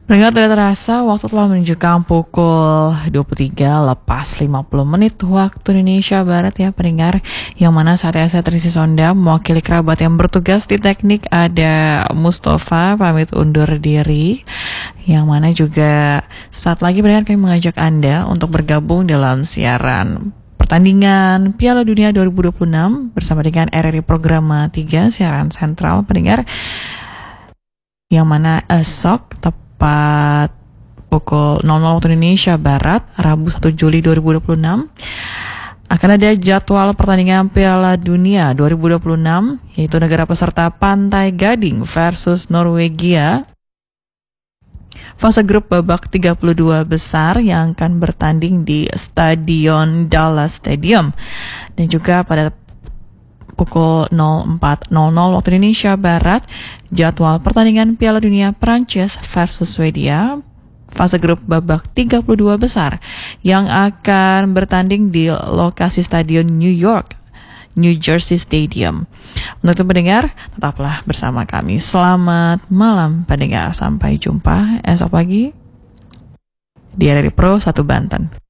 Pendengar tidak terasa, waktu telah menunjukkan pukul 23 lepas 50 menit waktu Indonesia Barat ya pendengar. Yang mana saatnya saya Trisi Sonda mewakili kerabat yang bertugas di teknik ada Mustafa pamit undur diri. Yang mana juga saat lagi pendengar kami mengajak Anda untuk bergabung dalam siaran pertandingan Piala Dunia 2026 bersama dengan RRI Programa 3 siaran sentral pendengar. Yang mana esok tepat pukul 00 waktu Indonesia Barat, Rabu 1 Juli 2026 akan ada jadwal pertandingan Piala Dunia 2026 yaitu negara peserta Pantai Gading versus Norwegia fase grup babak 32 besar yang akan bertanding di Stadion Dallas Stadium. Dan juga pada pukul 04.00 waktu Indonesia Barat, jadwal pertandingan Piala Dunia Prancis versus Swedia fase grup babak 32 besar yang akan bertanding di lokasi Stadion New Jersey Stadium. Untuk itu pendengar, tetaplah bersama kami. Selamat malam pendengar, sampai jumpa esok pagi di RRI Pro 1 Banten.